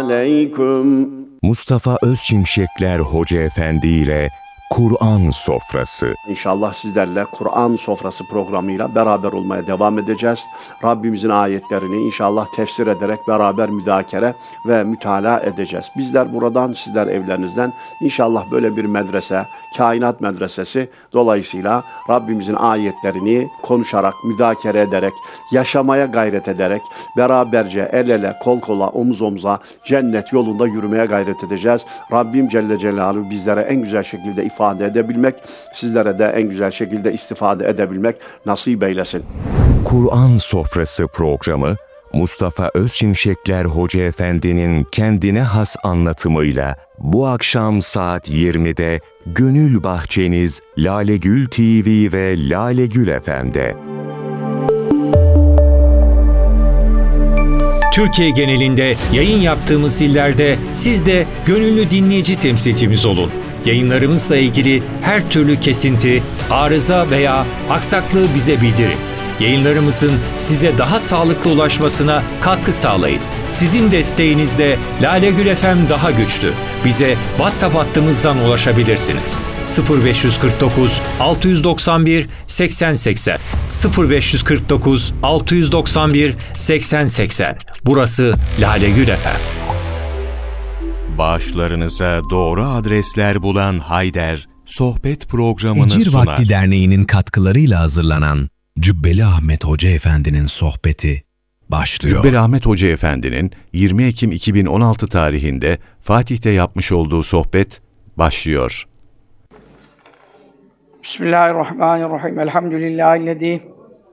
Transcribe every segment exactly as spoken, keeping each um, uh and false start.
عليكم. Mustafa Özçimşekler Hoca Efendi ile Kur'an Sofrası. İnşallah sizlerle Kur'an Sofrası programıyla beraber olmaya devam edeceğiz. Rabbimizin ayetlerini inşallah tefsir ederek beraber müzakere ve mütalaa edeceğiz. Bizler buradan, sizler evlerinizden inşallah böyle bir medrese, kainat medresesi dolayısıyla Rabbimizin ayetlerini konuşarak, müzakere ederek, yaşamaya gayret ederek, beraberce el ele, kol kola, omuz omuza cennet yolunda yürümeye gayret edeceğiz. Rabbim Celle Celaluhu bizlere en güzel şekilde ifade edebilmek, sizlere de en güzel şekilde istifade edebilmek nasip eylesin. Kur'an Sofrası programı, Mustafa Özçimşekler Hoca Efendi'nin kendine has anlatımıyla bu akşam saat yirmide Gönül Bahçeniz Lalegül T V ve Lalegül F M'de. Türkiye genelinde yayın yaptığımız illerde siz de gönüllü dinleyici temsilcimiz olun. Yayınlarımızla ilgili her türlü kesinti, arıza veya aksaklığı bize bildirin. Yayınlarımızın size daha sağlıklı ulaşmasına katkı sağlayın. Sizin desteğinizle Lalegül F M daha güçlü. Bize WhatsApp hattımızdan ulaşabilirsiniz. sıfır beş kırk dokuz altı doksan bir seksen seksen sıfır beş kırk dokuz altı doksan bir seksen seksen. Burası Lalegül F M. Bağışlarınıza doğru adresler bulan Hayder, sohbet programını Ecir sunar. Vakti Derneği'nin katkılarıyla hazırlanan Cübbeli Ahmet Hoca Efendi'nin sohbeti başlıyor. Cübbeli Ahmet Hoca Efendi'nin yirmi Ekim iki bin on altı tarihinde Fatih'te yapmış olduğu sohbet başlıyor. Bismillahirrahmanirrahim. Elhamdülillahillezî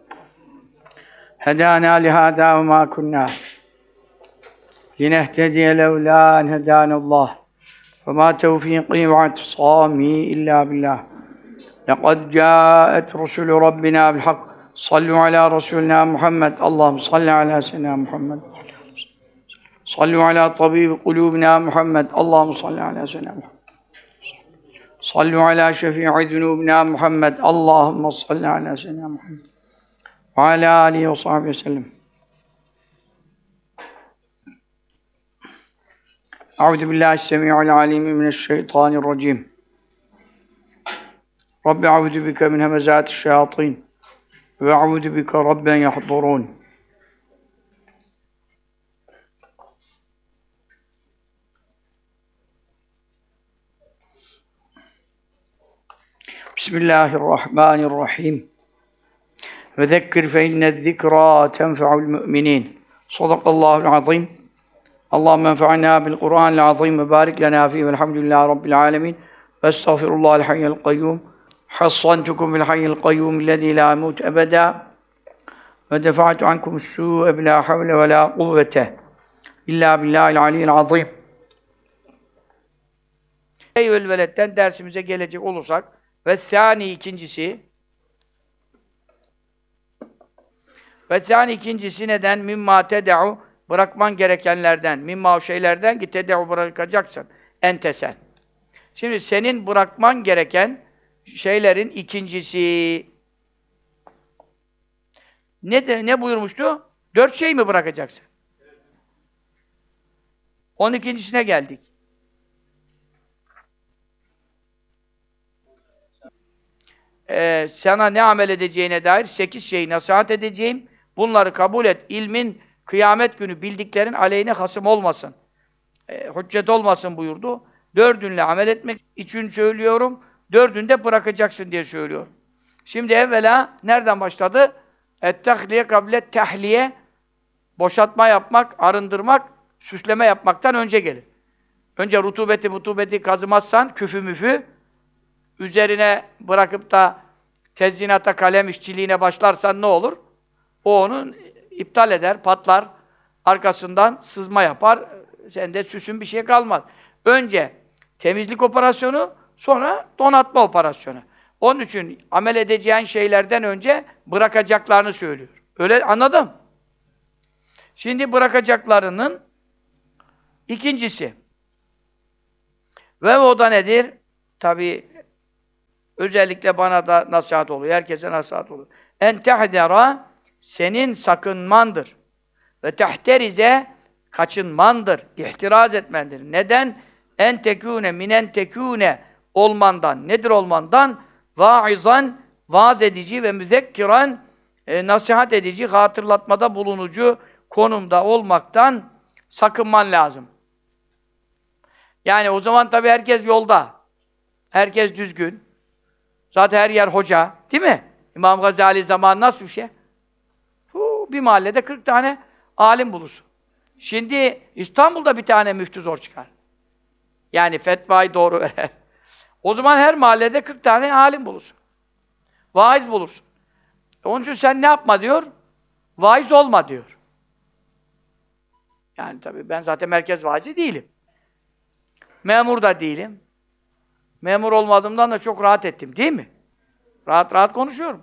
hedâna lihâdâ ve mâ kunnâ linehtediye levlâ en hedânallâh ve mâ tevfîqî ve i'tisâmî illâ billah. Lekad câet rusulü Rabbina bil hak. Sallu ala Resulina Muhammed. Allahümme salli ala seyyidina Muhammed. Sallu ala tabibi kulubina Muhammed. Allahümme salli ala seyyidina Muhammed. Sallu ala şefii zunubina Muhammed. Allahümme salli ala seyyidina Muhammed. Ve ala alihi ve sahbihi sellem. Euzu billahi semi'il alim mineşşeytanirracim. Rabbi euzu bike min hemezati'ş-şeyâtîn ve euzu bike rabben yahdurûn. Bismillahirrahmanirrahim. Ve zekkir fe inne'z-zikrâ tenfe'ul mü'minîn. Sadakallâhu'l azîm. Allahümme enfa'nâ bil Kur'ânil azîm ve bârik lenâ fîhî velhamdülillâhi rabbil âlemîn. Ve estağfirullâhel hayyel kayyûm. Hassantukum bil hayyil kayyûm illezî lâ yemût ebedâ. Ve defa'tu ankumus sû'e bilâ havle ve lâ kuvvete illâ billâhil aliyyil azîm. Eyvel veletten dersimize gelecek olursak ve sâni ikincisi ve sâni ikincisi neden? Mimmâ ted'u bırakman gerekenlerden, mimma o şeylerden ki ted'u bırakacaksın. Ente sen. Şimdi senin bırakman gereken şeylerin ikincisi ne de ne buyurmuştu? Dört şey mi bırakacaksın? On ikincisine geldik. Ee, sana ne amel edeceğine dair sekiz şeyi nasihat edeceğim. Bunları kabul et. İlmin kıyamet günü bildiklerin aleyhine hasım olmasın. E, hüccet olmasın buyurdu. Dördünle amel etmek için söylüyorum. Dördünde bırakacaksın diye söylüyorum. Şimdi evvela nereden başladı? Et-tahliye kable tahliye. Boşaltma yapmak, arındırmak, süsleme yapmaktan önce gelir. Önce rutubeti mutubeti kazımazsan, küfü müfü, üzerine bırakıp da tezyinata, kalem işçiliğine başlarsan ne olur? O onu iptal eder, patlar, arkasından sızma yapar, sende süsün bir şey kalmaz. Önce temizlik operasyonu, sonra donatma operasyonu. Onun için amel edeceğin şeylerden önce bırakacaklarını söylüyor. Öyle anladım. Şimdi bırakacaklarının ikincisi. Ve o da nedir? Tabii özellikle bana da nasihat oluyor, herkese nasihat oluyor. En tehdera senin sakınmandır. Ve tehterize kaçınmandır, ihtiraz etmendir. Neden? En tekûne minen tekûne olmandan. Nedir olmandan? Vaizan, vaaz edici ve müzekkiran, e, nasihat edici, hatırlatmada bulunucu konumda olmaktan sakınman lazım. Yani o zaman tabii herkes yolda. Herkes düzgün. Zaten her yer hoca. Değil mi? İmam Gazali zamanı nasıl bir şey? Huu, bir mahallede kırk tane alim bulursun. Şimdi İstanbul'da bir tane müftü zor çıkar. Yani fetvayı doğru verer. O zaman her mahallede kırk tane alim bulursun. Vaiz bulursun. Onun için sen ne yapma diyor? Vaiz olma diyor. Yani tabii ben zaten merkez vaizi değilim. Memur da değilim. Memur olmadığımdan da çok rahat ettim, değil mi? Rahat rahat konuşuyorum.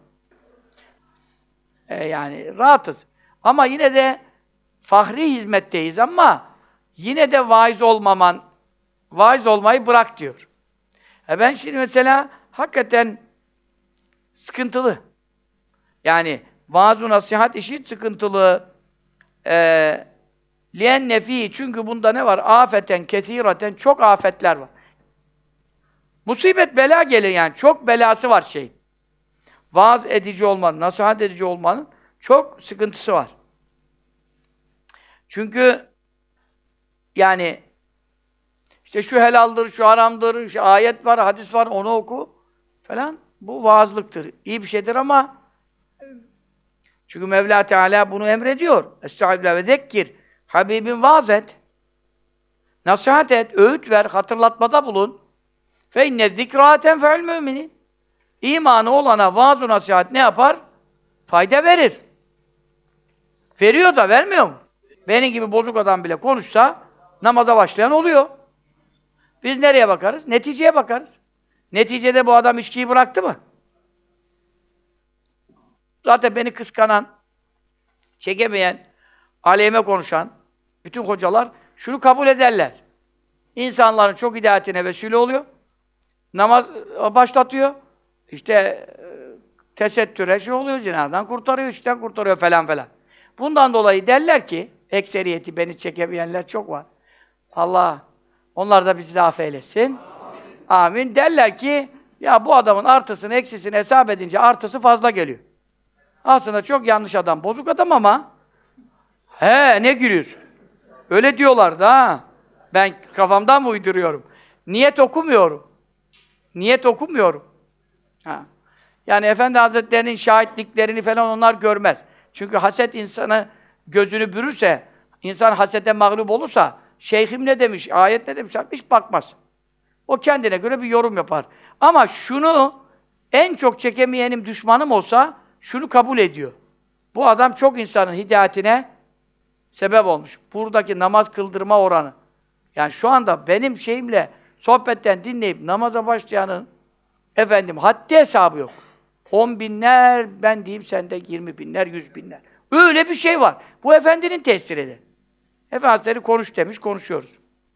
E yani rahatız. Ama yine de fahri hizmetteyiz ama yine de vaiz olmaman, vaiz olmayı bırak diyor. E ben şimdi mesela hakikaten sıkıntılı. Yani vaaz-ı nasihat işi sıkıntılı. Eee liyen nefi, çünkü bunda ne var? Afeten, kesiraten, çok afetler var. Musibet, bela gelir yani. Çok belası var şeyin. Vaaz edici olmanın, nasihat edici olmanın çok sıkıntısı var. Çünkü yani işte şu helaldir, şu haramdır, işte ayet var, hadis var, onu oku falan. Bu vaazlıktır. İyi bir şeydir ama çünkü Mevla Teala bunu emrediyor. Estağfirullah ve zekkir. Habibim vaaz et. Nasihat et, öğüt ver, hatırlatmada bulun. Fe inne zikrâ tenfe'ül müminin. İmanı olana vaaz-ı nasihat ne yapar? Fayda verir. Veriyor da vermiyor mu? Benim gibi bozuk adam bile konuşsa namaza başlayan oluyor. Biz nereye bakarız? Neticeye bakarız. Neticede bu adam içkiyi bıraktı mı? Zaten beni kıskanan, çekemeyen, aleyhime konuşan bütün hocalar şunu kabul ederler. İnsanların çok hidayetine vesile oluyor. Namaz başlatıyor. İşte e, tesettüre şey oluyor, cenazeden kurtarıyor, işten kurtarıyor falan falan. Bundan dolayı derler ki, ekseriyeti beni çekemeyenler çok var. Allah onlar da bizi de affeylesin. Amin. Derler ki, ya bu adamın artısını, eksisini hesap edince artısı fazla geliyor. Aslında çok yanlış adam, bozuk adam ama he ne gülüyorsun? Öyle diyorlar da ha. Ben kafamdan mı uyduruyorum? Niyet okumuyorum. Niyet okumuyorum. Ha. Yani Efendi Hazretleri'nin şahitliklerini falan onlar görmez. Çünkü haset insanı gözünü bürürse, insan hasete mağlup olursa, şeyhim ne demiş, ayet ne demiş, hiç bakmaz. O kendine göre bir yorum yapar. Ama şunu en çok çekemeyenim, düşmanım olsa şunu kabul ediyor. Bu adam çok insanın hidayetine sebep olmuş. Buradaki namaz kıldırma oranı. Yani şu anda benim şeyimle sohbetten dinleyip namaza başlayanın efendim haddi hesabı yok. On binler, ben diyeyim sende yirmi binler, yüz binler. Öyle bir şey var. Bu efendinin tesiridir. Efendi Hazretleri konuş demiş, konuşuyoruz.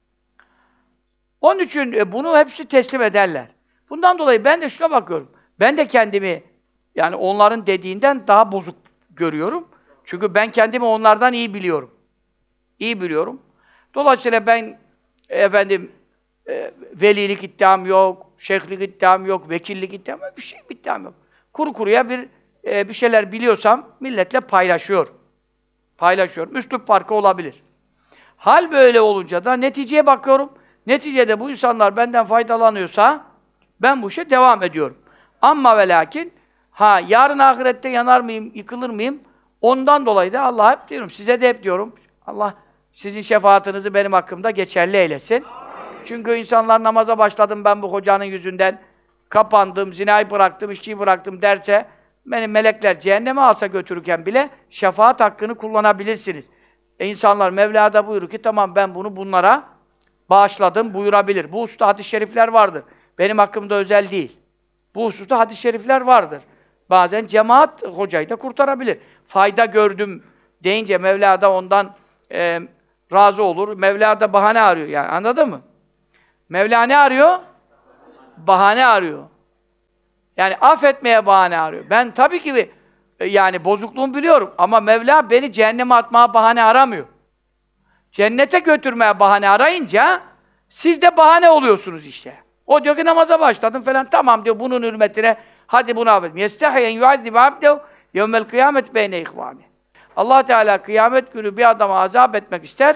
Onun için e, bunu hepsi teslim ederler. Bundan dolayı ben de şuna bakıyorum. Ben de kendimi yani onların dediğinden daha bozuk görüyorum. Çünkü ben kendimi onlardan iyi biliyorum. İyi biliyorum. Dolayısıyla ben efendim e, velilik iddiam yok, şeyhlik iddiam yok, vekillik iddiam yok, bir şey iddiam yok. Kuru kuruya bir e, bir şeyler biliyorsam milletle paylaşıyorum. Paylaşıyorum. Üslup farkı olabilir. Hal böyle olunca da neticeye bakıyorum. Neticede bu insanlar benden faydalanıyorsa ben bu işe devam ediyorum. Amma ve lakin ha yarın ahirette yanar mıyım, yıkılır mıyım? Ondan dolayı da Allah'a hep diyorum, size de hep diyorum. Allah sizin şefaatinizi benim hakkımda geçerli eylesin. Çünkü insanlar namaza başladım ben bu hocanın yüzünden, kapandım, zinayı bıraktım, içkiyi bıraktım derse, beni melekler cehenneme alsa götürürken bile şefaat hakkını kullanabilirsiniz. E insanlar Mevla'da buyurur ki tamam ben bunu bunlara bağışladım buyurabilir. Bu hususta hadis-i şerifler vardır. Benim hakkımda özel değil. Bu hususta hadis-i şerifler vardır. Bazen cemaat hocayı da kurtarabilir. Fayda gördüm deyince Mevla da ondan e, razı olur. Mevla da bahane arıyor yani, anladın mı? Mevla ne arıyor? Bahane arıyor. Yani affetmeye bahane arıyor. Ben tabii ki e, yani bozukluğumu biliyorum ama Mevla beni cehenneme atmaya bahane aramıyor. cennete götürmeye bahane arayınca siz de bahane oluyorsunuz işte. O diyor ki namaza başladım falan. Tamam diyor bunun hürmetine hadi bunu affedin. Yestahiyen yuazzibe abdehu yevmel kıyamet beyne ihvani. Allah Teala kıyamet günü bir adama azap etmek ister.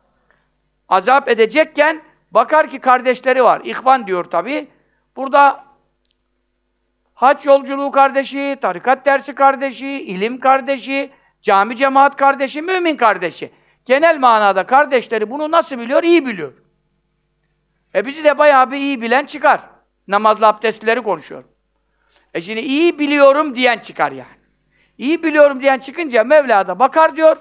Azap edecekken bakar ki kardeşleri var. İhvan diyor tabi. Burada hac yolculuğu kardeşi, tarikat dersi kardeşi, ilim kardeşi, cami cemaat kardeşi, mümin kardeşi. Genel manada kardeşleri bunu nasıl biliyor? İyi biliyor. E bizi de bayağı bir iyi bilen çıkar. Namazlı abdestleri konuşuyor. E şimdi iyi biliyorum diyen çıkar yani. İyi biliyorum diyen çıkınca Mevla da bakar diyor.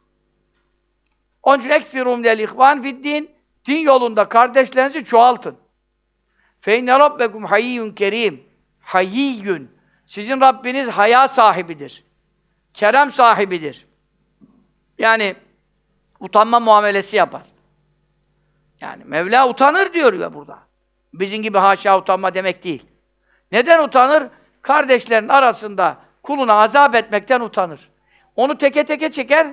Onun için eksirum lel ihvan fiddin. Din yolunda kardeşlerinizi çoğaltın. Fe inne rabbekum hayyun kerim. Hayyun. Sizin Rabbiniz haya sahibidir. Kerem sahibidir. Yani utanma muamelesi yapar. Yani Mevla utanır diyor ya burada. Bizim gibi haşa utanma demek değil. Neden utanır? Kardeşlerin arasında kuluna azap etmekten utanır. Onu teke teke çeker.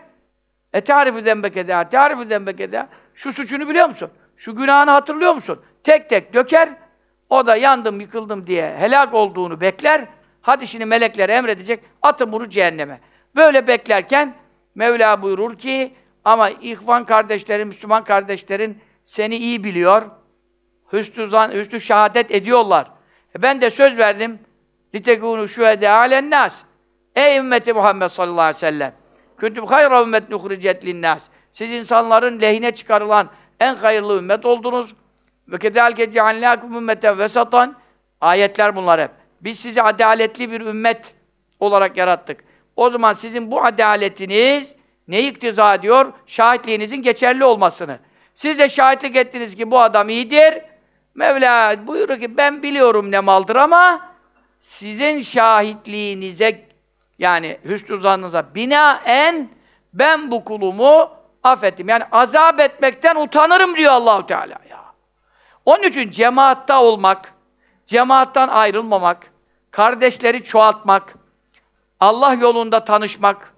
E tarifü dembekede, tarifü dembekede. Şu suçunu biliyor musun? Şu günahını hatırlıyor musun? Tek tek döker. O da yandım, yıkıldım diye helak olduğunu bekler. Hadi şimdi melekler emredecek. Atın bunu cehenneme. Böyle beklerken Mevla buyurur ki ama ihvan kardeşlerin, Müslüman kardeşlerin seni iyi biliyor. Hüsnü, zan, hüsnü şehadet ediyorlar. E ben de söz verdim. لِتَكُونُ شُهَدَى عَلَى النَّاسِ Ey ümmeti Muhammed sallallahu aleyhi ve sellem! Kuntum hayra ümmetin uhricet linnas. Siz insanların lehine çıkarılan en hayırlı ümmet oldunuz. Ve kedalike cealnakum ümmeten vesatan. Ayetler bunlar hep. Biz sizi adaletli bir ümmet olarak yarattık. O zaman sizin bu adaletiniz ne iktiza ediyor? Şahitliğinizin geçerli olmasını. Siz de şahitlik ettiniz ki bu adam iyidir. Mevla buyuruyor ki ben biliyorum ne maldır ama sizin şahitliğinize yani hüsnü zannınıza binaen ben bu kulumu affettim. Yani azap etmekten utanırım diyor Allah-u Teala ya. Onun için cemaatta olmak, cemaattan ayrılmamak, kardeşleri çoğaltmak, Allah yolunda tanışmak.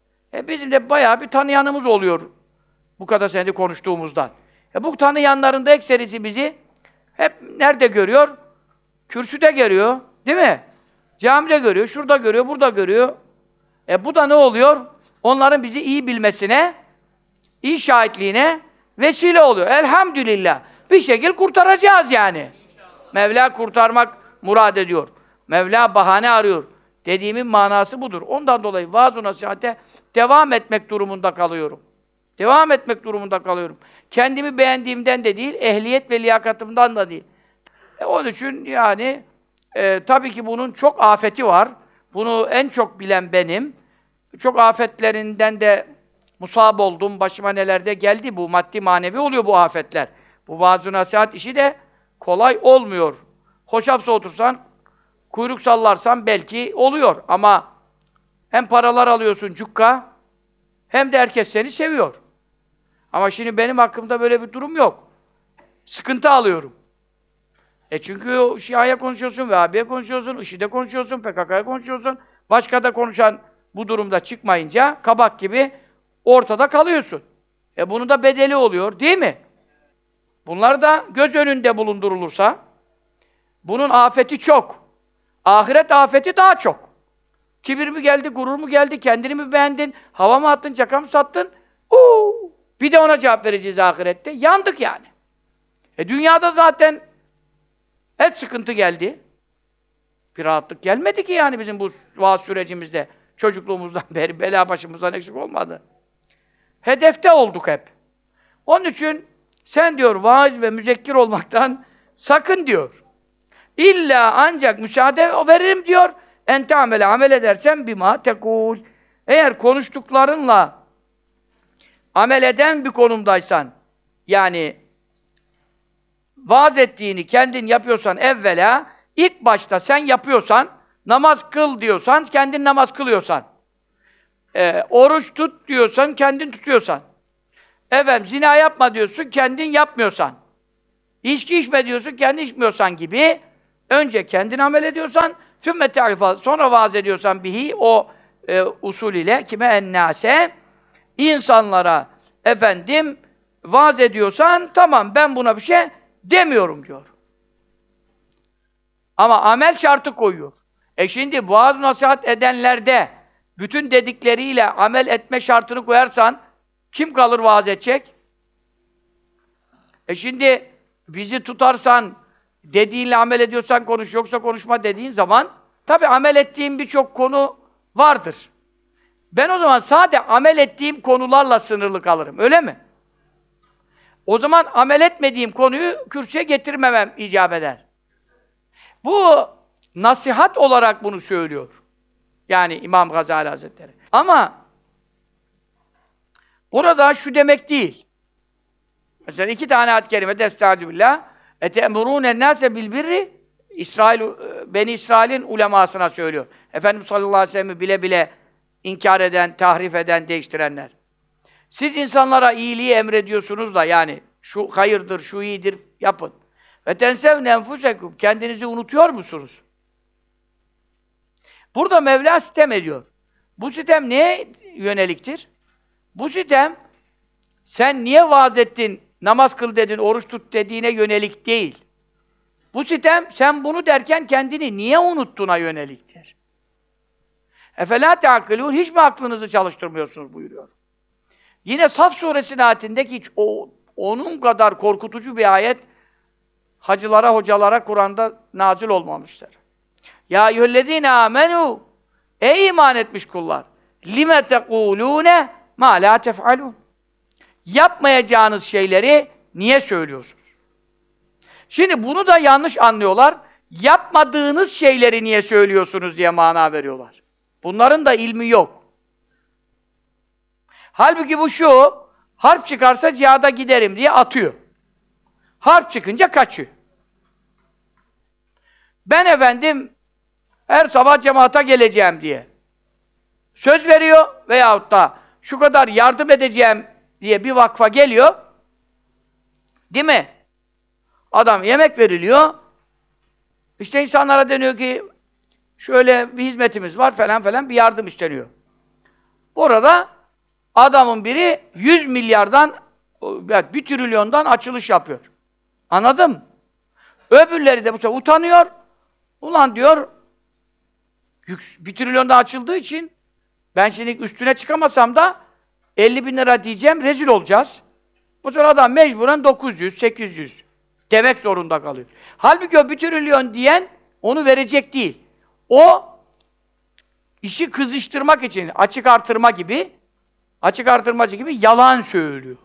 E bizim de bayağı bir tanıyanımız oluyor bu kadar senede konuştuğumuzdan. E bu tanıyanların da ekserisi bizi hep nerede görüyor? Kürsüde görüyor, değil mi? Camide görüyor, şurada görüyor, burada görüyor. E bu da ne oluyor? Onların bizi iyi bilmesine, iyi şahitliğine vesile oluyor. Elhamdülillah. Bir şekil kurtaracağız yani. Mevla kurtarmak murad ediyor. Mevla bahane arıyor. Dediğimin manası budur. Ondan dolayı vaaz-ı nasihate devam etmek durumunda kalıyorum. Devam etmek durumunda kalıyorum. Kendimi beğendiğimden de değil, ehliyet ve liyakatımdan da değil. E onun için yani e, tabii ki bunun çok afeti var. Bunu en çok bilen benim. Çok afetlerinden de musab oldum. Başıma nelerde geldi bu maddi manevi oluyor bu afetler. Bu vaaz-ı nasihat işi de kolay olmuyor. Hoşafsa otursan, kuyruk sallarsan belki oluyor ama hem paralar alıyorsun cukka hem de herkes seni seviyor. Ama şimdi benim hakkımda böyle bir durum yok. Sıkıntı alıyorum. E çünkü Şia'ya konuşuyorsun, Vehhabi'ye konuşuyorsun, IŞİD'e konuşuyorsun, P K K'ya konuşuyorsun. Başka da konuşan bu durumda çıkmayınca kabak gibi ortada kalıyorsun. E bunun da bedeli oluyor, değil mi? Bunlar da göz önünde bulundurulursa bunun afeti çok. Ahiret afeti daha çok. Kibir mi geldi, gurur mu geldi, kendini mi beğendin, hava mı attın, caka mı sattın? Uuu! Bir de ona cevap vereceğiz ahirette. Yandık yani. E dünyada zaten hep sıkıntı geldi. Bir rahatlık gelmedi ki yani bizim bu vaaz sürecimizde. Çocukluğumuzdan beri bela başımızdan eksik olmadı. Hedefte olduk hep. Onun için sen diyor vaaz ve müzekkir olmaktan sakın diyor. İlla ancak müsaade veririm diyor. Ente amele amel edersen bima tekul. Eğer konuştuklarınla amel eden bir konumdaysan, yani vaaz ettiğini kendin yapıyorsan evvela, ilk başta sen yapıyorsan, namaz kıl diyorsan, kendin namaz kılıyorsan, e, oruç tut diyorsan, kendin tutuyorsan, efendim zina yapma diyorsun, kendin yapmıyorsan, içki içme diyorsun, kendin içmiyorsan gibi, önce kendin amel ediyorsan, sonra vaaz ediyorsan bihi, o e, usul ile kime ennâse, insanlara efendim vaaz ediyorsan tamam ben buna bir şey demiyorum diyor. Ama amel şartı koyuyor. E şimdi vaaz nasihat edenlerde bütün dedikleriyle amel etme şartını koyarsan kim kalır vaaz edecek? E şimdi bizi tutarsan, dediğinle amel ediyorsan konuş, yoksa konuşma dediğin zaman tabii amel ettiğim birçok konu vardır. Ben o zaman sadece amel ettiğim konularla sınırlı kalırım, öyle mi? O zaman amel etmediğim konuyu kürsüye getirmemem icap eder. Bu nasihat olarak bunu söylüyor. Yani İmam Gazali Hazretleri. Ama burada şu demek değil. Mesela iki tane ayet-i kerimede estaizu billah ete'murûne ennâse bil birri İsrail, Beni İsrail'in ulemasına söylüyor. Efendimiz sallallahu aleyhi ve sellem'i bile bile inkar eden, tahrif eden, değiştirenler. Siz insanlara iyiliği emrediyorsunuz da yani şu hayırdır, şu iyidir yapın. Ve tensevne enfusekum kendinizi unutuyor musunuz? Burada Mevla sitem ediyor. Bu sitem neye yöneliktir? Bu sitem sen niye vaaz ettin, namaz kıl dedin, oruç tut dediğine yönelik değil. Bu sitem sen bunu derken kendini niye unuttuğuna yöneliktir. Efelâ te'akilûn hiç mi aklınızı çalıştırmıyorsunuz buyuruyor. Yine Saf suresinin ayetindeki hiç o, onun kadar korkutucu bir ayet hacılara, hocalara Kur'an'da nazil olmamıştır. Ya eyyühellezîne âmenû ey iman etmiş kullar lime tekulûne mâ lâ tef'alûn yapmayacağınız şeyleri niye söylüyorsunuz? Şimdi bunu da yanlış anlıyorlar. Yapmadığınız şeyleri niye söylüyorsunuz diye mana veriyorlar. Bunların da ilmi yok. Halbuki bu şu, harp çıkarsa cihada giderim diye atıyor. Harp çıkınca kaçıyor. Ben efendim her sabah cemaata geleceğim diye söz veriyor veyahut da şu kadar yardım edeceğim diye bir vakfa geliyor. Değil mi? Adam yemek veriliyor. İşte insanlara deniyor ki şöyle bir hizmetimiz var falan falan bir yardım isteniyor. Orada adamın biri yüz milyardan bir trilyondan açılış yapıyor. Anladın mı? Öbürleri de bu sefer utanıyor. Ulan diyor bir trilyonda açıldığı için ben şimdi üstüne çıkamasam da elli bin lira diyeceğim, rezil olacağız. Bu sefer adam mecburen dokuz yüz, sekiz yüz demek zorunda kalıyor. Halbuki o bir trilyon diyen onu verecek değil. O işi kızıştırmak için, açık artırma gibi, açık artırmacı gibi yalan söylüyor.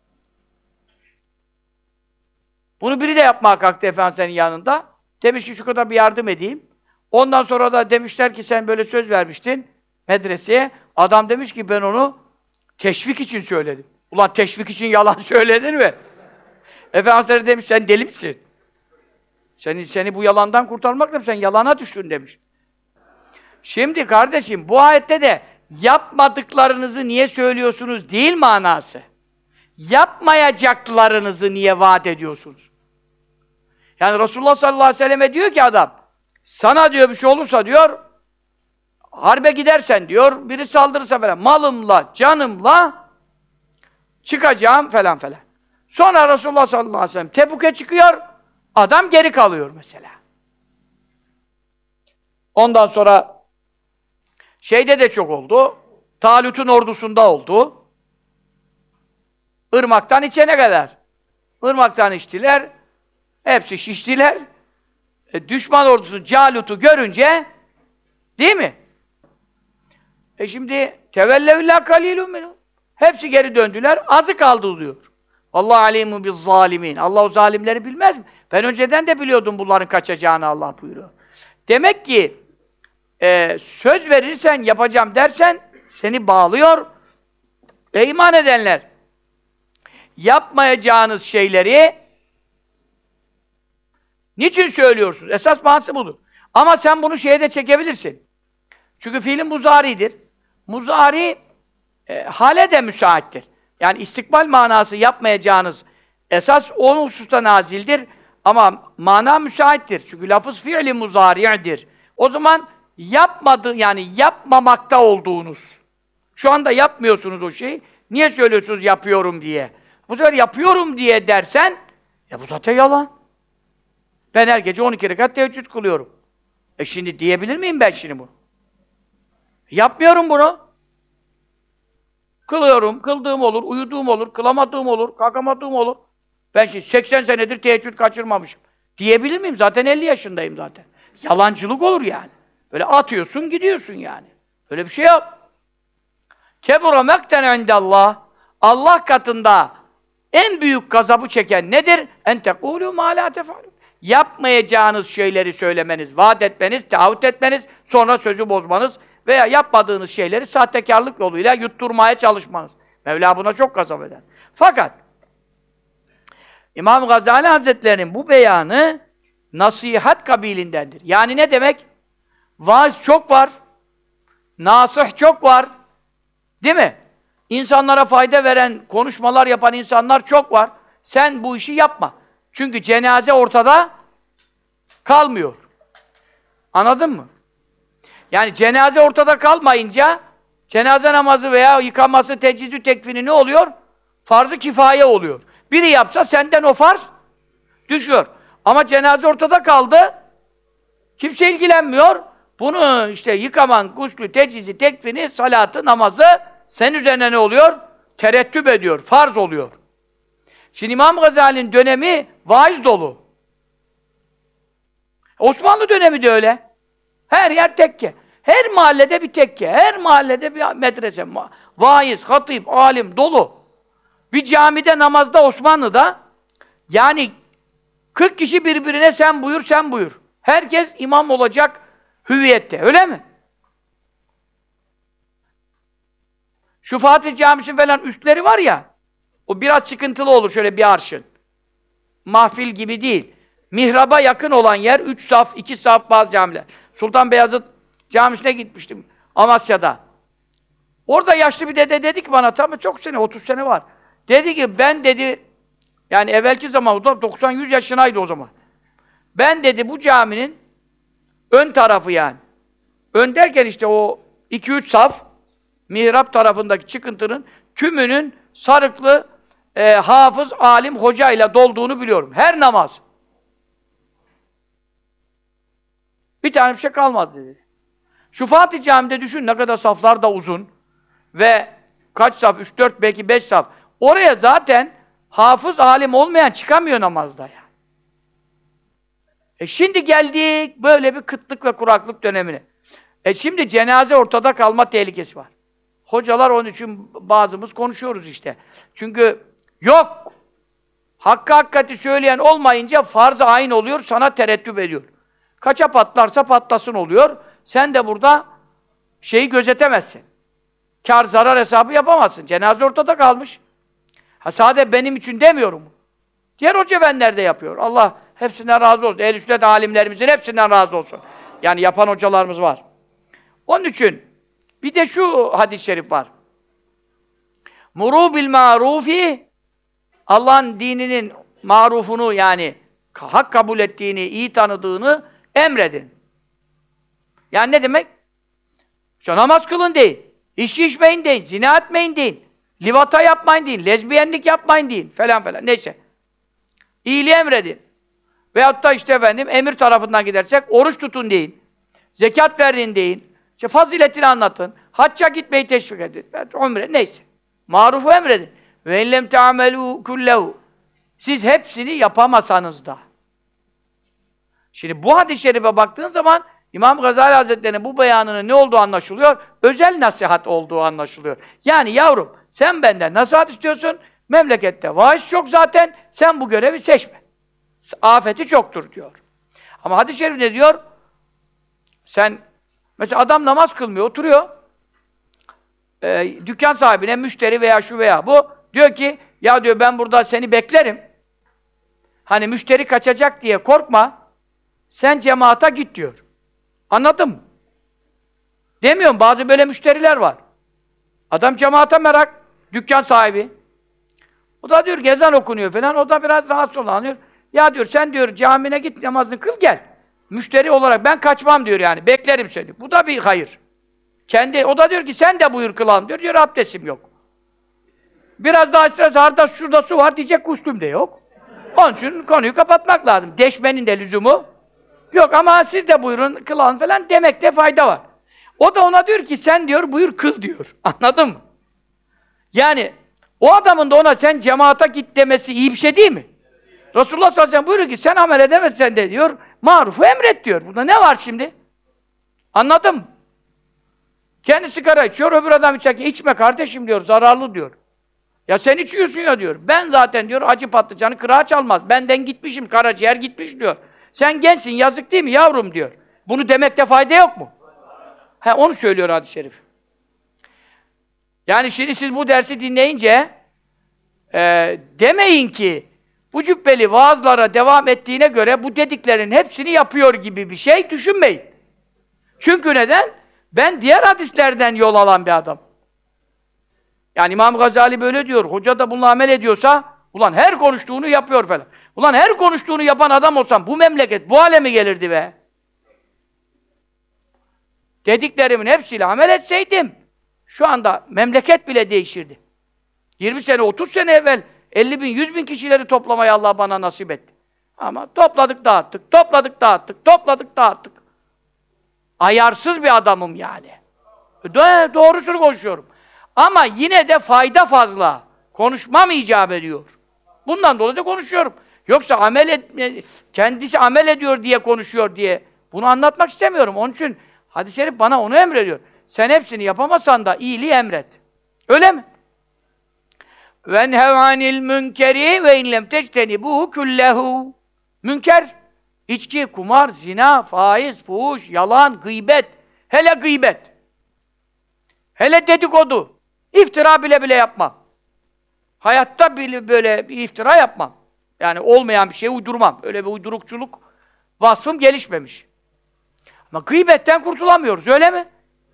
Bunu biri de yapmaya kalktı efendim senin yanında. Demiş ki şu kadar bir yardım edeyim. Ondan sonra da demişler ki sen böyle söz vermiştin medreseye. Adam demiş ki ben onu teşvik için söyledim. Ulan teşvik için yalan söyledin mi? Efendimiz demiş sen deli misin? Seni, seni bu yalandan kurtarmak da sen yalana düştün demiş. Şimdi kardeşim bu ayette de yapmadıklarınızı niye söylüyorsunuz değil manası. Yapmayacaklarınızı niye vaat ediyorsunuz? Yani Resulullah sallallahu aleyhi ve selleme diyor ki adam, sana diyor bir şey olursa diyor, harbe gidersen diyor, biri saldırırsa falan, malımla, canımla çıkacağım falan falan. Sonra Resulullah sallallahu aleyhi ve sellem Tebuk'e çıkıyor, adam geri kalıyor mesela. Ondan sonra şeyde de çok oldu, Talut'un ordusunda oldu. Irmaktan içene kadar. Irmaktan içtiler, hepsi şiştiler. E, düşman ordusu Calut'u görünce, değil mi? E şimdi tevellevillâ kalîlûn minhum. Hepsi geri döndüler, azı kaldı diyor. Allah alîmû biz zalimin. Allah o zalimleri bilmez mi? Ben önceden de biliyordum bunların kaçacağını Allah buyuruyor. Demek ki e, söz verirsen, yapacağım dersen seni bağlıyor. E iman edenler yapmayacağınız şeyleri niçin söylüyorsunuz? Esas manası budur. Ama sen bunu şeye de çekebilirsin. Çünkü fiilin muzaridir. Muzari e, hale de müsaittir. Yani istikbal manası yapmayacağınız esas o hususta nazildir. Ama mana müsaittir. Çünkü lafız fiili muzari'dir. O zaman yapmadı yani yapmamakta olduğunuz. Şu anda yapmıyorsunuz o şeyi. Niye söylüyorsunuz yapıyorum diye? Bu sefer yapıyorum diye dersen, ya bu zaten yalan. Ben her gece on iki rekat teheccüd kılıyorum. E şimdi diyebilir miyim ben şimdi bunu? Yapmıyorum bunu. Kılıyorum, kıldığım olur, uyuduğum olur, kılamadığım olur, kalkamadığım olur. Ben şimdi seksen senedir teheccüd kaçırmamışım. Diyebilir miyim? Zaten elli yaşındayım zaten. Yalancılık olur yani. Böyle atıyorsun, gidiyorsun yani. Öyle bir şey yap. Kebura mekten indallah. Allah katında en büyük gazabı çeken nedir? En tekûlû mâ lâ tef'alûn. Yapmayacağınız şeyleri söylemeniz, vaat etmeniz, taahhüt etmeniz, sonra sözü bozmanız veya yapmadığınız şeyleri sahtekarlık yoluyla yutturmaya çalışmanız. Mevla buna çok gazap eder. Fakat İmam Gazali Hazretleri'nin bu beyanı nasihat kabilindendir. Yani ne demek? Vaaz çok var, nasih çok var, değil mi? İnsanlara fayda veren, konuşmalar yapan insanlar çok var. Sen bu işi yapma. Çünkü cenaze ortada kalmıyor. Anladın mı? Yani cenaze ortada kalmayınca cenaze namazı veya yıkaması, tecridü tekfini ne oluyor? Farz-ı kifaye oluyor. Biri yapsa senden o farz düşüyor. Ama cenaze ortada kaldı. Kimse ilgilenmiyor. Bunu işte yıkaman, guslü, tecrizi, tekfini, salatı, namazı senin üzerine ne oluyor? Terettüp ediyor, farz oluyor. Şimdi İmam Gazali'nin dönemi vaiz dolu. Osmanlı dönemi de öyle. Her yer tekke. Her mahallede bir tekke, her mahallede bir medrese, vaiz, hatip, alim dolu. Bir camide, namazda Osmanlı'da yani kırk kişi birbirine sen buyur, sen buyur. Herkes imam olacak hüviyette, öyle mi? Şu Fatih Camisi falan üstleri var ya, o biraz sıkıntılı olur şöyle bir arşın. Mahfil gibi değil. Mihraba yakın olan yer, üç saf, iki saf bazı camiler. Sultan Beyazıt Camisi'ne gitmiştim Amasya'da. Orada yaşlı bir dede dedi ki bana, tabii çok sene, otuz sene var. Dedi ki ben dedi, yani evvelki zaman, doksan yüz yaşındaydı o zaman. Ben dedi bu caminin ön tarafı yani. Ön derken işte o iki üç saf, mihrap tarafındaki çıkıntının tümünün sarıklı, e, hafız, alim, hocayla dolduğunu biliyorum. Her namaz. Bir tane bir şey kalmadı dedi. Şu Fatih Camii'de düşün ne kadar saflar da uzun ve kaç saf? üç dört belki beş saf. Oraya zaten hafız, alim olmayan çıkamıyor namazda ya. E şimdi geldik böyle bir kıtlık ve kuraklık dönemine. E şimdi cenaze ortada kalma tehlikesi var. Hocalar onun için bazımız konuşuyoruz işte. Çünkü yok. Hakkı hakikati söyleyen olmayınca farz-ı ayn oluyor, sana terettüp ediyor. Kaça patlarsa patlasın oluyor. Sen de burada şeyi gözetemezsin. Kar zarar hesabı yapamazsın. Cenaze ortada kalmış. Ha sadece benim için demiyorum. Diğer hoca efendiler de yapıyor. Allah hepsinden razı olsun. Ehl-i sünnet alimlerimizin hepsinden razı olsun. Yani yapan hocalarımız var. Onun için bir de şu hadis-i şerif var. Muru bil marufi, Allah'ın dininin marufunu yani hak kabul ettiğini, iyi tanıdığını emredin. Yani ne demek? İşte namaz kılın değil, içki içmeyin değil, zina etmeyin değil, livata yapmayın değil, lezbiyenlik yapmayın değil falan falan. Neyse. İyiliği emredin. Veyahut da işte efendim emir tarafından gidersek oruç tutun deyin. Zekat verin deyin. İşte faziletini anlatın. Hacca gitmeyi teşvik edin. Umre neyse. Marufu emredin. Ve illem te'amelû kullehu. Siz hepsini yapamasanız da. Şimdi bu hadis-i şerife baktığın zaman İmam Gazali Hazretleri'nin bu beyanının ne olduğu anlaşılıyor? Özel nasihat olduğu anlaşılıyor. Yani yavrum sen benden nasihat istiyorsun. Memlekette vaiz çok zaten. Sen bu görevi seçme. Afeti çoktur diyor. Ama hadis-i şerif ne diyor? Sen mesela adam namaz kılmıyor, oturuyor. Ee, dükkan sahibine, müşteri veya şu veya bu diyor ki, ya diyor ben burada seni beklerim. Hani müşteri kaçacak diye korkma. Sen cemaata git diyor. Anladın mı? Demiyorum, bazı böyle müşteriler var. Adam cemaate merak, dükkan sahibi. O da diyor ezan okunuyor falan, o da biraz rahatsız olanıyor. Ya diyor sen diyor camine git namazını kıl gel. Müşteri olarak ben kaçmam diyor yani, beklerim seni. Bu da bir hayır. Kendi, o da diyor ki sen de buyur kılalım diyor, diyor abdestim yok. Biraz daha ısrar harda şurada su var diyecek kustum de yok. Onun için konuyu kapatmak lazım. Deşmenin de lüzumu yok ama siz de buyurun kılan falan demekte fayda var. O da ona diyor ki sen diyor buyur kıl diyor. Anladın mı? Yani o adamın da ona sen cemaata git demesi iyi bir şey değil mi? Resulullah sallallahu aleyhi ve sellem buyuruyor ki sen amel edemezsen de diyor marufu emret diyor. Burada ne var şimdi? Anladın mı? Kendi sigara içiyor, öbür adam içerken içme kardeşim diyor, zararlı diyor. Ya sen içiyorsun ya diyor. Ben zaten diyor acı patlıcanı kırağa çalmaz. Benden gitmişim, karaciğer gitmiş diyor. Sen gençsin, yazık değil mi yavrum diyor. Bunu demekte fayda yok mu? He onu söylüyor hadis-i şerif. Yani şimdi siz bu dersi dinleyince e, demeyin ki bu cübbeli vaazlara devam ettiğine göre bu dediklerin hepsini yapıyor gibi bir şey düşünmeyin. Çünkü neden? Ben diğer hadislerden yol alan bir adam. Yani İmam Gazali böyle diyor, hoca da bununla amel ediyorsa, ulan her konuştuğunu yapıyor falan. Ulan her konuştuğunu yapan adam olsam bu memleket bu hale mi gelirdi be? Dediklerimin hepsiyle amel etseydim, şu anda memleket bile değişirdi. yirmi sene, otuz sene evvel elli bin, yüz bin kişileri toplamayı Allah bana nasip etti. Ama topladık dağıttık, topladık dağıttık, topladık dağıttık. Ayarsız bir adamım yani. Do- doğrusunu konuşuyorum. Ama yine de fayda fazla. Konuşmam icap ediyor. Bundan dolayı da konuşuyorum. Yoksa amel et, kendisi amel ediyor diye konuşuyor diye bunu anlatmak istemiyorum. Onun için hadis-i şerif bana onu emrediyor. Sen hepsini yapamasan da iyiliği emret. Öyle mi? وَنْهَوْ عَنِ الْمُنْكَرِ وَاِنْ لَمْ تَجْتَنِبُهُ كُلَّهُ İçki, içki, kumar, zina, faiz, fuhuş, yalan, gıybet. Hele gıybet. Hele dedikodu. İftira bile bile yapmam. Hayatta bile böyle bir iftira yapmam. Yani olmayan bir şey uydurmam. Öyle bir uydurukçuluk vasfım gelişmemiş. Ama gıybetten kurtulamıyoruz, öyle mi?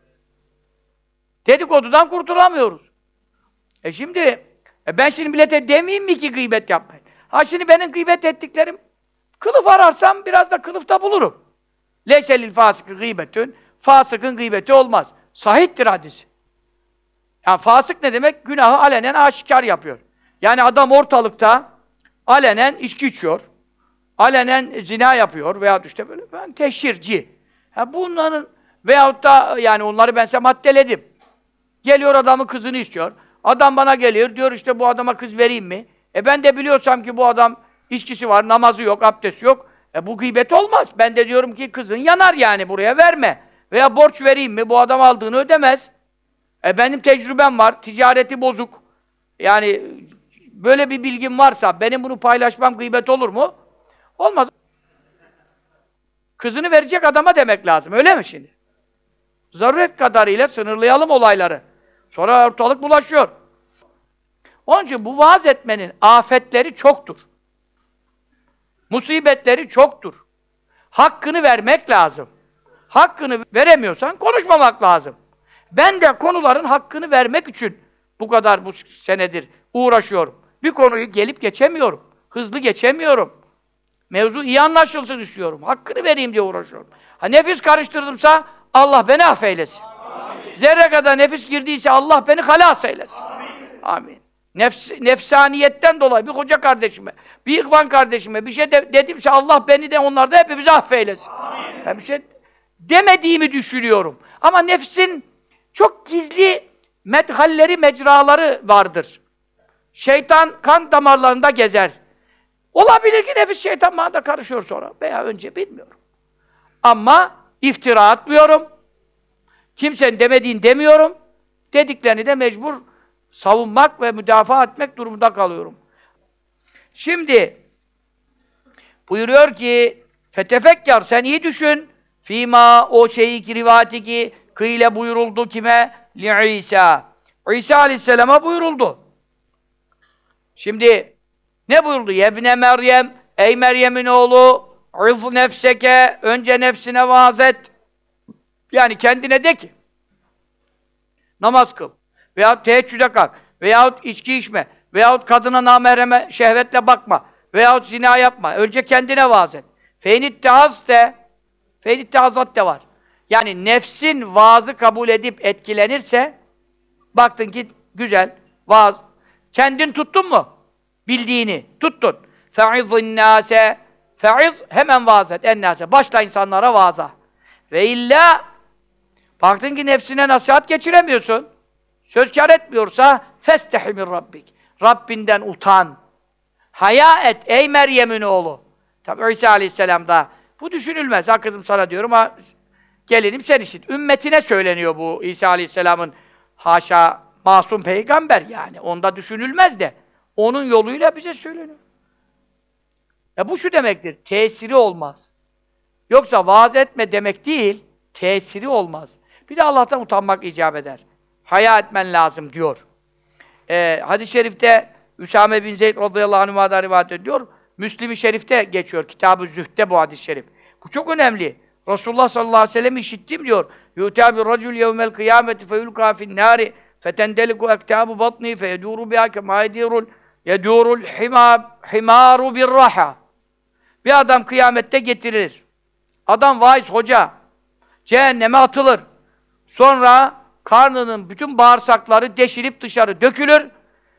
Dedikodudan kurtulamıyoruz. E şimdi, e ben şimdi millete demeyeyim mi ki gıybet yapmayın? Ha şimdi benim gıybet ettiklerim, kılıf ararsam biraz da kılıfta bulurum. Leyselil fasıkı gıybetün, fasıkın gıybeti olmaz. Sahihtir hadis. Yani fasık ne demek? Günahı alenen aşikar yapıyor. Yani adam ortalıkta alenen içki içiyor, alenen zina yapıyor veya işte böyle ben teşhirci. Ha bunların veyahut da yani onları ben size maddeledim. Geliyor adamın kızını istiyor. Adam bana geliyor diyor işte bu adama kız vereyim mi? E ben de biliyorsam ki bu adam içkisi var, namazı yok, abdesti yok. E bu gıybet olmaz. Ben de diyorum ki kızın yanar yani buraya verme. Veya borç vereyim mi? Bu adam aldığını ödemez. E benim tecrübem var, ticareti bozuk. Yani böyle bir bilgim varsa benim bunu paylaşmam gıybet olur mu? Olmaz. Kızını verecek adama demek lazım, öyle mi şimdi? Zaruret kadarıyla sınırlayalım olayları. Sonra ortalık bulaşıyor. Onun için bu vaaz etmenin afetleri çoktur. Musibetleri çoktur. Hakkını vermek lazım. Hakkını veremiyorsan konuşmamak lazım. Ben de konuların hakkını vermek için bu kadar bu senedir uğraşıyorum. Bir konuyu gelip geçemiyorum. Hızlı geçemiyorum. Mevzu iyi anlaşılsın istiyorum. Hakkını vereyim diye uğraşıyorum. Ha nefis karıştırdımsa Allah beni affeylesin. Amin. Zerre kadar nefis girdiyse Allah beni halas eylesin. Amin. Amin. Nefs, nefsaniyetten dolayı bir hoca kardeşime, bir ihvan kardeşime bir şey de, dedimse Allah beni de onları da hepimizi affeylesin. Amin. Ben bir şey demediğimi düşünüyorum. Ama nefsin çok gizli medhalleri, mecraları vardır. Şeytan kan damarlarında gezer. Olabilir ki nefis şeytan bana da karışıyor sonra veya önce bilmiyorum. Ama iftira atmıyorum. Kimsenin demediğini demiyorum. Dediklerini de mecbur savunmak ve müdafaa etmek durumunda kalıyorum. Şimdi buyuruyor ki fetefekkar sen iyi düşün. Fîmâ o şeyi ki rivati ki kıyle buyuruldu kime? Li İsa. İsa Aleyhisselam'a buyuruldu. Şimdi ne buyurdu? Yebne Meryem, ey Meryem'in oğlu, İz nefseke, önce nefsine vaaz et. Yani kendine de ki, namaz kıl, veyahut teheccüde kalk, veyahut içki içme, veyahut kadına namahreme şehvetle bakma, veyahut zina yapma. Önce kendine vaaz et. Feynitteaz de, feynitteazat de var. Yani nefsin vaazı kabul edip etkilenirse, baktın ki güzel, vaaz, Kendin tuttun mu? Bildiğini tuttun. Fe'izzin nâse. Fe'iz hemen vaaz et. Ennâse. Başla insanlara vaaza. Ve illa baktın ki nefsine nasihat geçiremiyorsun. Söz kâr etmiyorsa festehi min rabbik. Rabbinden utan. Haya et ey Meryem'in oğlu. Tabi İsa Aleyhisselam da bu düşünülmez. Ha kızım sana diyorum ama gelinim sen işit. Ümmetine söyleniyor bu İsa Aleyhisselam'ın haşa masum peygamber yani. Onda düşünülmez de. Onun yoluyla bize söyleniyor. Ya bu şu demektir. Tesiri olmaz. Yoksa vaaz etme demek değil, tesiri olmaz. Bir de Allah'tan utanmak icap eder. Haya etmen lazım diyor. Ee, hadis-i şerifte Üsame bin Zeyd radıyallahu anh'a'dan rivayet ediyor. Müslim-i Şerif'te geçiyor. Kitab-ı Zühd'de bu hadis-i şerif. Bu çok önemli. Resulullah sallallahu aleyhi ve sellem işittim diyor. Yu'tâbi racul yevmel kıyâmeti feyulkâ finnâri fetendeliku ektâbu batnî feyedûru biha kemâ yedûrul yedûrul himâru birraha. Bir adam kıyamette getirilir. Adam vaiz hoca. Cehenneme atılır. Sonra karnının bütün bağırsakları deşilip dışarı dökülür.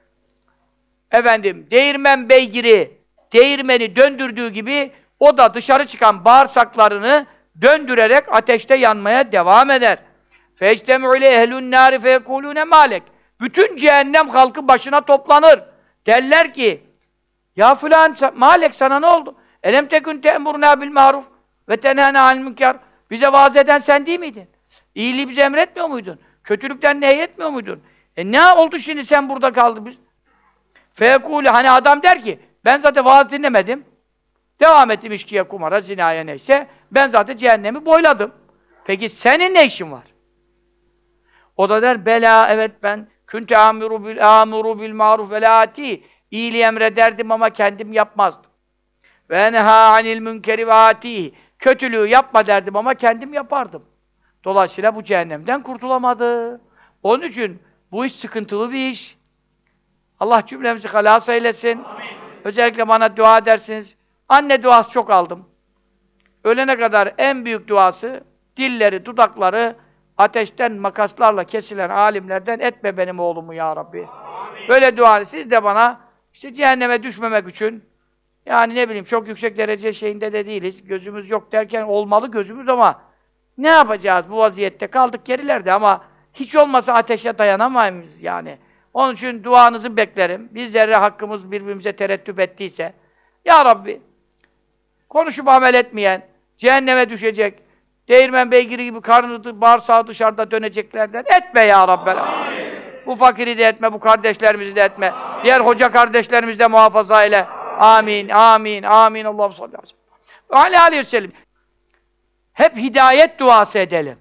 Efendim, değirmen beygiri değirmeni döndürdüğü gibi o da dışarı çıkan bağırsaklarını döndürerek ateşte yanmaya devam eder. فَاَجْتَمُعُ اِلَيْهِ اَهْلُ النَّارِ فَيَقُولُونَ مَالَكَ. Bütün cehennem halkı başına toplanır. Derler ki, ya filan, Malek sana ne oldu? Elem tekun te'murna bil maruf ve tenhâne anil münker. Bize vaaz eden sen değil miydin? İyiliği bize emretmiyor muydun? Kötülükten nehyetmiyor muydun? E ne oldu şimdi sen burada kaldın biz? Feyekûle, hani adam der ki, ben zaten vaaz dinlemedim. Devam ettim içkiye, kumara, zinaya neyse. Ben zaten cehennemi boyladım. Peki senin ne işin var? O da der, bela, evet ben kunte amiru bil amuru bil maruf ve la ati. İyiliği emrederdim ama kendim yapmazdım. Ve enhâ anil münkeri ve ati. Kötülüğü yapma derdim ama kendim yapardım. Dolayısıyla bu cehennemden kurtulamadı. Onun için bu iş sıkıntılı bir iş. Allah cümlemizi halâs eylesin. Amin. Özellikle bana dua edersiniz. Anne duası çok aldım. Ölene kadar en büyük duası, dilleri, dudakları ateşten makaslarla kesilen alimlerden etme benim oğlumu ya Rabbi. Amin. Böyle dua, siz de bana işte cehenneme düşmemek için, yani ne bileyim çok yüksek derece şeyinde de değiliz, gözümüz yok derken olmalı gözümüz ama ne yapacağız bu vaziyette? Kaldık gerilerde ama hiç olmasa ateşe dayanamayız yani. Onun için duanızı beklerim. Bir zerre hakkımız birbirimize tereddüt ettiyse, ya Rabbi, konuşup amel etmeyen, cehenneme düşecek, değirmen beygiri gibi karnı bağırsağı dışarıda döneceklerden etme ya Rabbi. Bu fakiri de etme, bu kardeşlerimizi de etme. Amin. Diğer hoca kardeşlerimizi de muhafaza eyle. Amin, amin, amin. Allah'ım sallallahu aleyhi ve sellem. Hep hidayet duası edelim.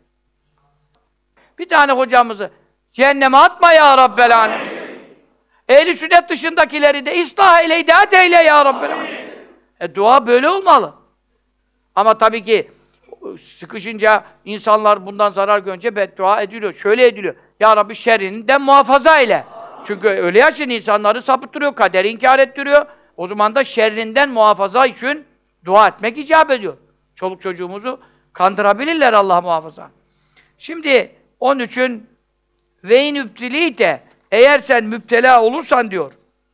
Bir tane hocamızı cehenneme atma ya Rabbel alemin. Ehl-i sünnet dışındakileri de ıslah eyle, hidayet eyle ya Rabbel alemin. E dua böyle olmalı. Ama tabii ki sıkışınca insanlar bundan zarar görünce beddua ediliyor. Şöyle ediliyor. Ya Rabbi şerrinden muhafaza eyle. Çünkü öyle yaşayan insanları sapıttırıyor, kaderi inkar ettiriyor. O zaman da şerrinden muhafaza için dua etmek icap ediyor. Çoluk çocuğumuzu kandırabilirler Allah muhafaza. Şimdi onun için ve in übtilite, eğer sen müptela olursan diyor.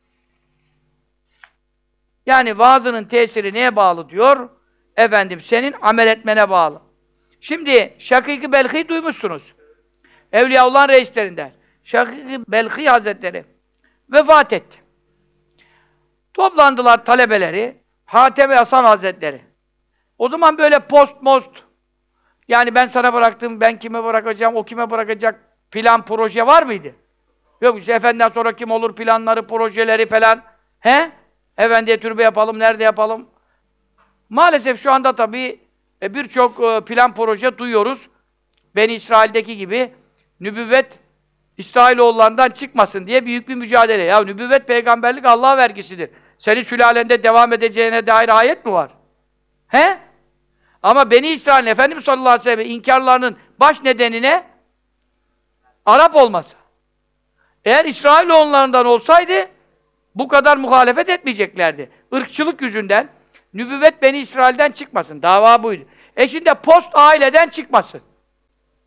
Yani vaazının tesiri neye bağlı diyor? Efendim senin amel etmene bağlı. Şimdi Şakîk-i Belhî duymuşsunuz. Evliyaullah'ın reislerinden. Şakîk-i Belhî Hazretleri vefat etti. Toplandılar talebeleri, Hatem-i Hasan Hazretleri. O zaman böyle post most, yani ben sana bıraktım, ben kime bırakacağım, o kime bırakacak plan, proje var mıydı? Yok işte efendiden sonra kim olur planları, projeleri falan. He? Efendiye türbe yapalım, nerede yapalım? Maalesef şu anda tabii birçok plan, proje duyuyoruz. Beni İsrail'deki gibi nübüvvet İsrailoğullarından çıkmasın diye büyük bir mücadele. Ya nübüvvet, peygamberlik Allah'a vergisidir. Senin sülalende devam edeceğine dair ayet mi var? He? Ama Beni İsrail'in Efendimiz sallallahu aleyhi ve sellem inkarlarının baş nedenine Arap olması. Eğer İsrailoğullarından olsaydı bu kadar muhalefet etmeyeceklerdi. Irkçılık yüzünden nübüvvet Beni İsrail'den çıkmasın. Dava buydu. E şimdi post aileden çıkmasın.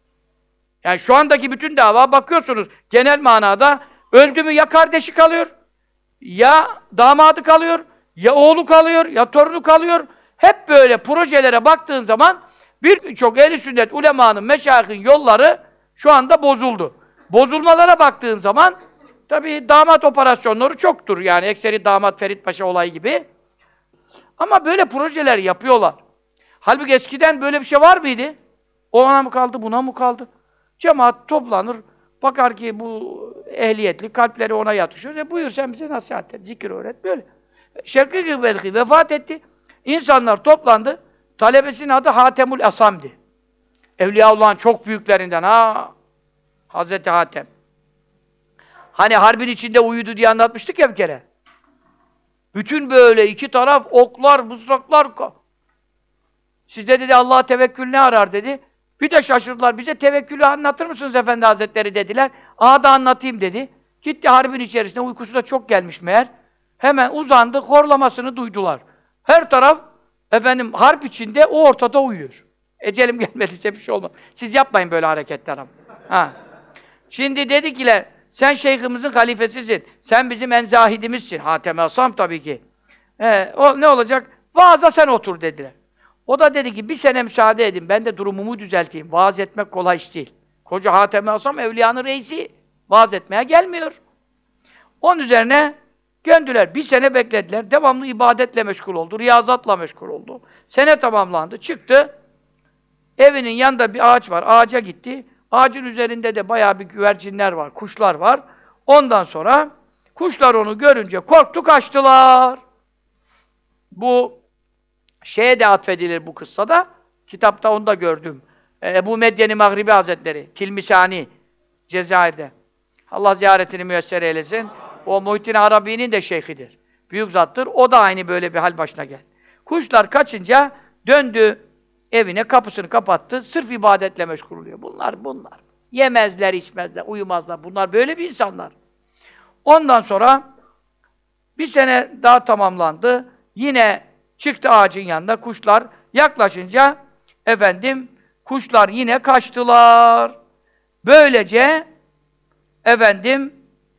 Yani şu andaki bütün dava bakıyorsunuz genel manada öldü mü ya kardeşi kalıyor ya damadı kalıyor, ya oğlu kalıyor, ya torunu kalıyor. Hep böyle projelere baktığın zaman birçok ehl-i sünnet ulemanın, meşayihin yolları şu anda bozuldu. Bozulmalara baktığın zaman tabii damat operasyonları çoktur. Yani ekseri damat Ferit Paşa olayı gibi. Ama böyle projeler yapıyorlar. Halbuki eskiden böyle bir şey var mıydı? Ona mı kaldı, buna mı kaldı? Cemaat toplanır, bakar ki bu ehliyetli, kalpleri ona yatışıyor. E buyur sen bize nasihat et, zikir öğret, böyle. Şevki Gıbelki vefat etti. İnsanlar toplandı. Talebesinin adı Hatemül Asam'di. Evliyaullah'ın çok büyüklerinden ha. Hazreti Hatem. Hani harbin içinde uyudu diye anlatmıştık ya bir kere. Bütün böyle iki taraf oklar, mızraklar. Sizde dedi Allah'a tevekkül ne arar dedi. Bir de şaşırdılar. Bize tevekkülü anlatır mısınız Efendi Hazretleri dediler. Aa da anlatayım dedi. Gitti harbin içerisinde, uykusu da çok gelmiş meğer. Hemen uzandı, horlamasını duydular. Her taraf efendim harp içinde, o ortada uyuyor. Ecelim gelmediyse bir şey olmaz. Siz yapmayın böyle hareketler ama. Ha. Şimdi dedikiler, sen şeyhimizin halifesisin. Sen bizim en zahidimizsin. Hatem-i Asam tabii ki. Ee, o ne olacak? Vaaza sen otur dediler. O da dedi ki bir sene müsaade edin. Ben de durumumu düzelteyim. Vaaz etmek kolay iş değil. Koca Hatem-i Asam evliyanın reisi. Vaaz etmeye gelmiyor. Onun üzerine göndüler. Bir sene beklediler. Devamlı ibadetle meşgul oldu. Riyazatla meşgul oldu. Sene tamamlandı. Çıktı. Evinin yanında bir ağaç var. Ağaca gitti. Ağacın üzerinde de bayağı bir güvercinler var. Kuşlar var. Ondan sonra kuşlar onu görünce korktu, kaçtılar. Bu şeye de atfedilir bu kıssada. Kitapta onu da gördüm. Ebu Medyen-i Mağribi Hazretleri, Tilmisani, Cezayir'de. Allah ziyaretini müyesser eylesin. O Muhittin Arabi'nin de şeyhidir. Büyük zattır. O da aynı böyle bir hal başına geldi. Kuşlar kaçınca döndü evine, kapısını kapattı. Sırf ibadetle meşgul oluyor. Bunlar, bunlar. Yemezler, içmezler, uyumazlar. Bunlar böyle bir insanlar. Ondan sonra bir sene daha tamamlandı. Yine çıktı ağacın yanında. Kuşlar yaklaşınca efendim kuşlar yine kaçtılar. Böylece efendim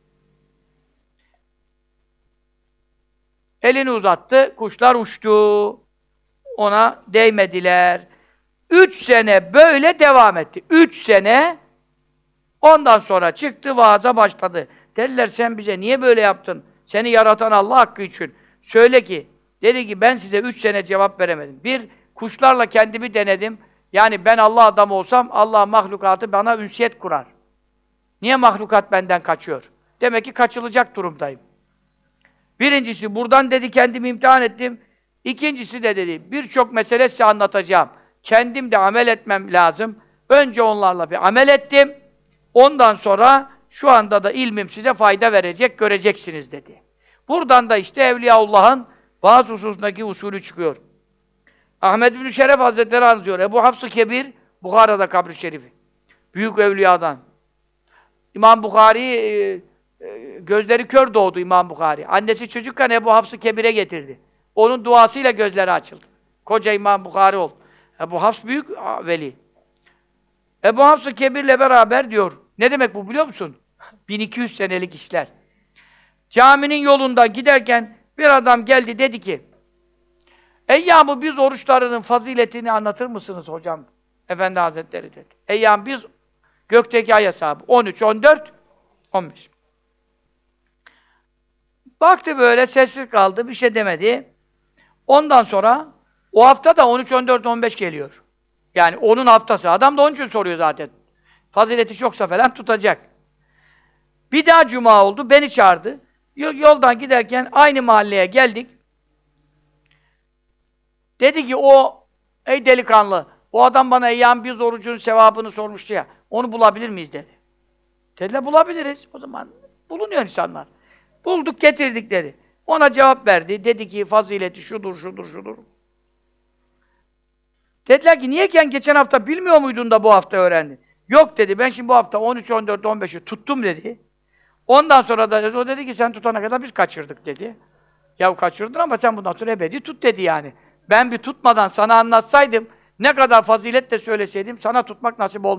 elini uzattı. Kuşlar uçtu. Ona değmediler. Üç sene böyle devam etti. Üç sene. Ondan sonra çıktı, vaaza başladı. Dediler sen bize niye böyle yaptın? Seni yaratan Allah hakkı için. Söyle ki, dedi ki ben size üç sene cevap veremedim. Bir, kuşlarla kendimi denedim. Yani ben Allah adamı olsam, Allah mahlukatı bana ünsiyet kurar. Niye mahlukat benden kaçıyor? Demek ki kaçılacak durumdayım. Birincisi, buradan dedi kendimi imtihan ettim. İkincisi de dedi, birçok mesele size anlatacağım. Kendim de amel etmem lazım. Önce onlarla bir amel ettim. Ondan sonra şu anda da ilmim size fayda verecek, göreceksiniz dedi. Buradan da işte Evliyaullah'ın bazı hususundaki usulü çıkıyor. Ahmed bin Şeref Hazretleri anlatıyor. Ebu Hafs-ı Kebir, Bukhara'da kabri şerifi. Büyük evliyadan. İmam Bukhari, e, e, gözleri kör doğdu İmam Bukhari. Annesi çocukken Ebu Hafs-ı Kebir'e getirdi. Onun duasıyla gözleri açıldı. Koca İmam Bukhari oldu. Ebu Hafs büyük veli. Ebu Hafs-ı Kebir'le beraber diyor. Ne demek bu biliyor musun? bin iki yüz senelik işler. Caminin yolunda giderken bir adam geldi dedi ki Eyyam-ı biz oruçlarının faziletini anlatır mısınız hocam? Efendi Hazretleri dedi. Eyyam biz gökteki ay hesabı. on üç, on dört, on beş. Baktı böyle sessiz kaldı. Bir şey demedi. Ondan sonra o hafta da on üç, on dört, on beş geliyor. Yani onun haftası. Adam da onun için soruyor zaten. Fazileti çoksa falan tutacak. Bir daha cuma oldu. Beni çağırdı. Yoldan giderken aynı mahalleye geldik. Dedi ki o, ey delikanlı, o adam bana Eyyam biz orucun sevabını sormuştu ya. Onu bulabilir miyiz dedi. Dediler bulabiliriz. O zaman bulunuyor insanlar. Bulduk, getirdik dedi. Ona cevap verdi. Dedi ki fazileti şudur, şudur, şudur. Dediler ki niyeyken geçen hafta bilmiyor muydun da bu hafta öğrendin? Yok dedi. Ben şimdi bu hafta on üç, on dört, on beşi tuttum dedi. Ondan sonra da dedi, o dedi ki sen tutana kadar biz kaçırdık dedi. Ya kaçırdın ama sen bundan sonra ebedi tut dedi yani. Ben bir tutmadan sana anlatsaydım, ne kadar faziletle söyleseydim sana tutmak nasip olmaz.